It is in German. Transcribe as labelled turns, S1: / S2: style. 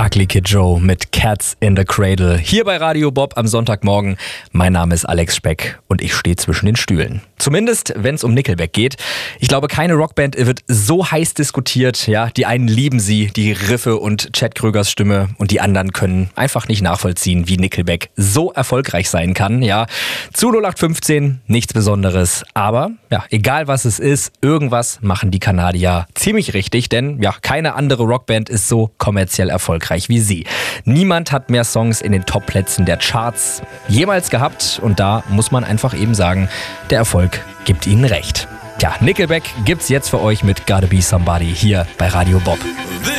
S1: Ugly Kid Joe mit Cats in the Cradle. Hier bei Radio Bob am Sonntagmorgen. Mein Name ist Alex Speck und ich stehe zwischen den Stühlen. Zumindest, wenn es um Nickelback geht. Ich glaube, keine Rockband wird so heiß diskutiert. Ja, die einen lieben sie, die Riffe und Chad Kroegers Stimme, und die anderen können einfach nicht nachvollziehen, wie Nickelback so erfolgreich sein kann. Ja, zu 0815 nichts Besonderes, aber ja, egal was es ist, irgendwas machen die Kanadier ziemlich richtig, denn ja, keine andere Rockband ist so kommerziell erfolgreich wie sie. Niemand hat mehr Songs in den Topplätzen der Charts jemals gehabt, und da muss man einfach eben sagen, der Erfolg gibt ihnen recht. Tja, Nickelback gibt's jetzt für euch mit Gotta Be Somebody hier bei Radio Bob.